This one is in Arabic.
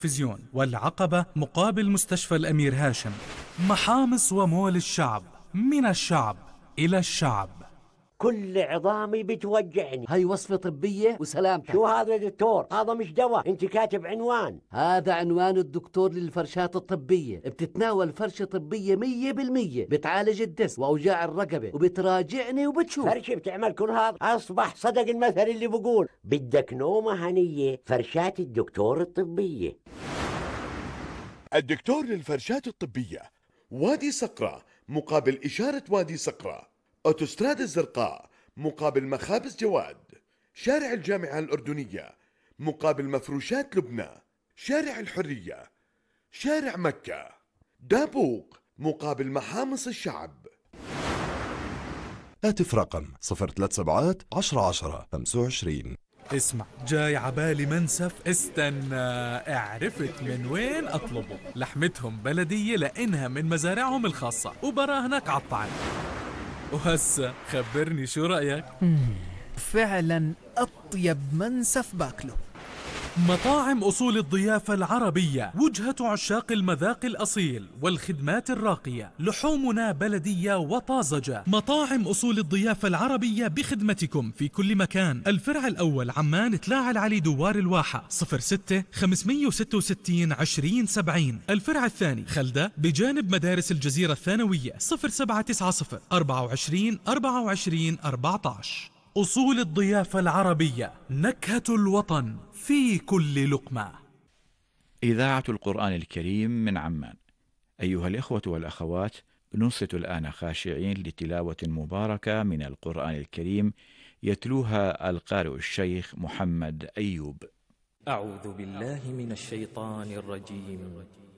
فيزيون والعقبة مقابل مستشفى الأمير هاشم. محامص ومول الشعب، من الشعب إلى الشعب. كل عظامي بتوجعني. هاي وصفة طبية وسلامتك. شو هذا يا دكتور؟ هذا مش دواء، انت كاتب عنوان. هذا عنوان الدكتور للفرشات الطبية، بتتناول فرشة طبية 100%، بتعالج الدس وأوجاع الرقبة وبتراجعني وبتشوف. فرشة بتعمل كل هذا؟ أصبح صدق المثل اللي بقول بدك نومة هنية، فرشات الدكتور الطبية. الدكتور للفرشات الطبية، وادي صقرة مقابل إشارة وادي صقرة، أوتوستراد الزرقاء مقابل مخابز جواد، شارع الجامعة الأردنية مقابل مفروشات لبنى، شارع الحرية، شارع مكة، دابوق مقابل محامص الشعب. هاتف رقم 037 10 10 25. اسمع، جاي عبالي منسف، استنى، عرفت من وين اطلبه. لحمتهم بلدية لانها من مزارعهم الخاصة وبراهنك عالطعم. وهسه خبرني شو رأيك؟ فعلا أطيب منسف باكله. مطاعم أصول الضيافة العربية، وجهة عشاق المذاق الأصيل والخدمات الراقية، لحومنا بلدية وطازجة. مطاعم أصول الضيافة العربية بخدمتكم في كل مكان. الفرع الأول عمان تلاعة العلي دوار الواحة 06 566 2070. الفرع الثاني خلدة بجانب مدارس الجزيرة الثانوية 0790 24 24 14. أصول الضيافة العربية، نكهة الوطن في كل لقمة. إذاعة القرآن الكريم من عمان. أيها الإخوة والأخوات، ننصت الآن خاشعين لتلاوة مباركة من القرآن الكريم يتلوها القارئ الشيخ محمد أيوب. أعوذ بالله من الشيطان الرجيم.